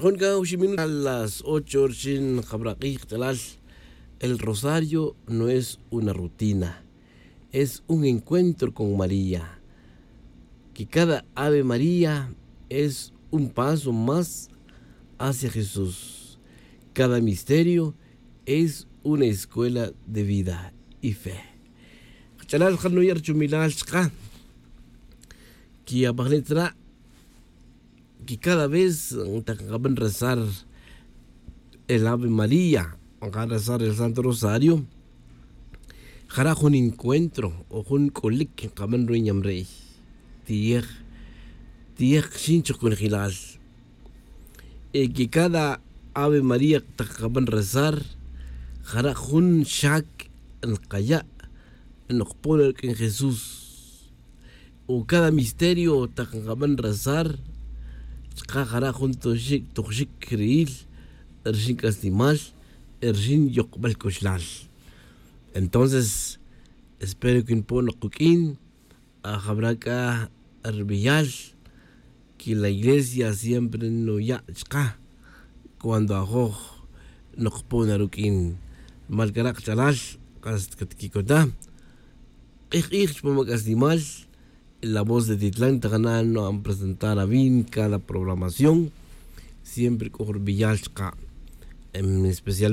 A las 8 el rosario no es una rutina, es un encuentro con María. Que cada Ave María es un paso más hacia Jesús. Cada misterio es una escuela de vida y fe. Que cada vez acaban rezar el Ave María, acaban rezar el Santo Rosario, hará un encuentro o un colik acaban ruinyamrei, tieg shincho con hilal. Que cada Ave María acaban rezar, hará un shak en kaya, en poner en Jesús. O cada misterio acaban rezar, hará un toshik kriil, ershin castimal, ershin yokbal koshlal. Entonces, espero que impone Cuquín, a Jabraca Arbillal, que la iglesia siempre no ya cuando ajo no pone Ruquín, Malcarac Chalal, Castkikota, Pomacastimal, la voz de Titlán Taganá no han presentado a Vin cada programación, siempre con Arbillal, en especial.